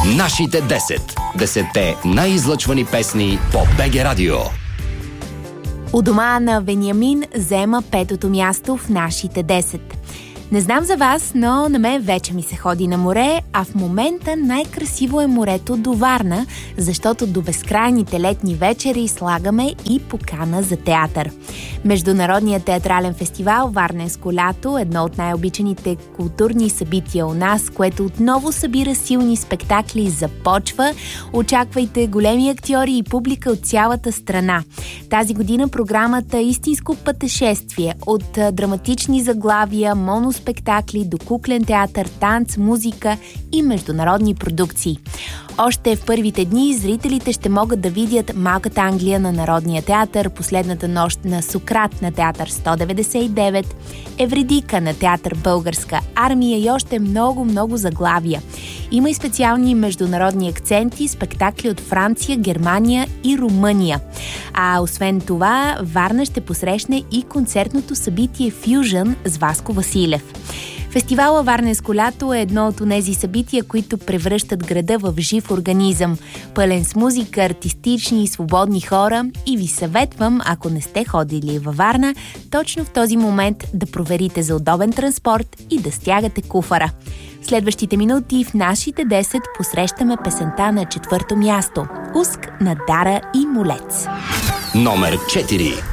Нашите 10. 10-те най-излъчвани песни по БГ Радио. У дома на Вениамин заема 5-то място в нашите 10. Не знам за вас, но на мен вече ми се ходи на море, а в момента най-красиво е морето до Варна, защото до безкрайните летни вечери слагаме и покана за театър. Международният театрален фестивал Варненско лято, едно от най-обичаните културни събития у нас, което отново събира силни спектакли, започва. Очаквайте големи актьори и публика от цялата страна. Тази година програмата е истинско пътешествие от драматични заглавия, моноспектакли до куклен театър, танц, музика и международни продукции. Още в първите дни зрителите ще могат да видят Малката Англия на Народния театър, Последната нощ на Сократ на театър 199, Евредика на театър Българска армия и още много заглавия. Има и специални международни акценти, спектакли от Франция, Германия и Румъния. А освен това, Варна ще посрещне и концертното събитие Fusion с Васко Василев. Фестивала Варненско лято е едно от онези събития, които превръщат града в жив организъм, пълен с музика, артистични и свободни хора, и ви съветвам, ако не сте ходили във Варна, точно в този момент да проверите за удобен транспорт и да стягате куфара. В следващите минути в нашите 10 посрещаме песента на 4-то място – Уск на Дара и Молец. Номер 4.